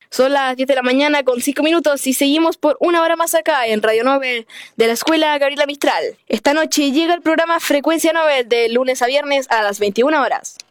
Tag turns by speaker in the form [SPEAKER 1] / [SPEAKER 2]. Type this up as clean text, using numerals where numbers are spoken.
[SPEAKER 1] Son las 10 de la mañana con 5 minutos y seguimos por una hora más acá en Radio Nobel de la Escuela Gabriela Mistral. Esta noche llega el programa Frecuencia Nobel de lunes a viernes a las 21 horas.